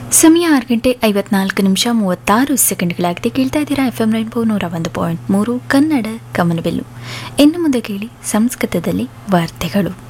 ಸಮಯ 6:54 ಕೇಳ್ತಾ ಇದ್ದೀರಾ FM ರೈನ್ಬೋ 101.3 ಕನ್ನಡ ಕಮನಬಿಲ್ಲು. ಇನ್ನು ಮುಂದೆ ಕೇಳಿ ಸಂಸ್ಕೃತದಲ್ಲಿ ವಾರ್ತೆಗಳು.